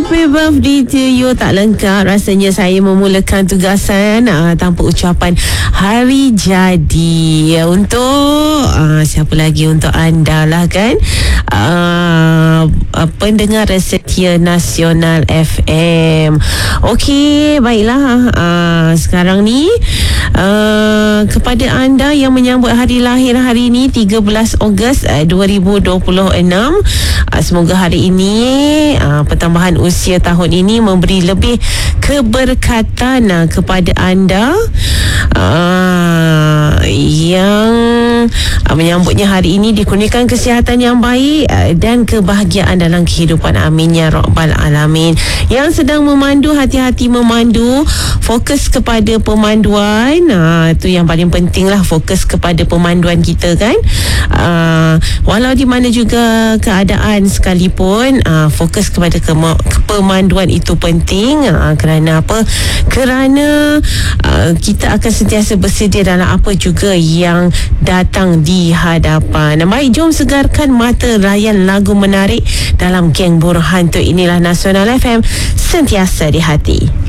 Happy birthday to you. Tak lengkap rasanya saya memulakan tugasan tanpa ucapan hari jadi untuk siapa lagi, untuk anda lah kan, pendengar setia Nasional FM. Okey, baiklah, sekarang ni kepada anda yang menyambut hari lahir hari ini 13 Ogos 2026, semoga hari ini pertambahan usia tahun ini memberi lebih keberkatan kepada anda yang menyambutnya hari ini, dikurniakan kesihatan yang baik dan kebahagiaan dalam kehidupan. Amin ya rabbal alamin. Yang sedang memandu, hati-hati memandu, fokus kepada pemanduan. Itu yang paling penting lah, fokus kepada pemanduan kita kan. Walau di mana juga keadaan sekalipun, fokus kepada pemanduan itu penting. Kerana apa? Kerana kita akan sentiasa bersedia dalam apa juga yang datang di hadapan. Baik, jom segarkan mata, layan lagu menarik dalam Geng Buruh Hantu. Inilah Nasional FM, sentiasa di hati.